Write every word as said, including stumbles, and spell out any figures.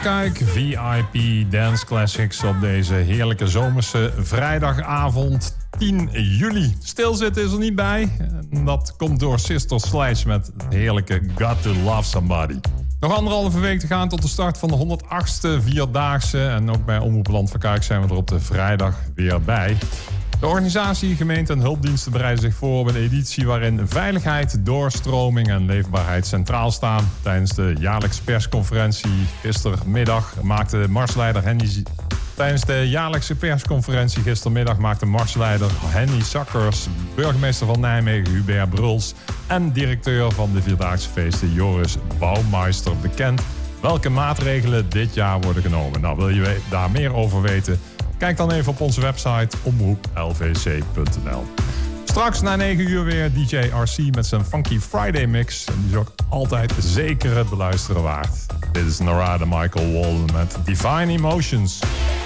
Kijk, V I P Dance Classics op deze heerlijke zomerse vrijdagavond tien juli. Stilzitten is er niet bij. Dat komt door Sister Sledge met het heerlijke Got to Love Somebody. Nog anderhalve week te gaan tot de start van de honderdachtste Vierdaagse. En ook bij Omroep Land van Kuik zijn we er op de vrijdag weer bij. De organisatie, gemeente en hulpdiensten bereiden zich voor op een editie waarin veiligheid, doorstroming en leefbaarheid centraal staan. Tijdens de jaarlijkse persconferentie gistermiddag maakte marsleider Henny... Tijdens de jaarlijkse persconferentie gistermiddag maakte marsleider Henny Sakkers, burgemeester van Nijmegen Hubert Bruls en directeur van de Vierdaagse feesten Joris Bouwmeister bekend welke maatregelen dit jaar worden genomen. Nou, wil je daar meer over weten? Kijk dan even op onze website omroep l v c punt n l. Straks na negen uur weer D J R C met zijn Funky Friday mix. En die is ook altijd zeker het beluisteren waard. Dit is Narada Michael Walden met Divine Emotions.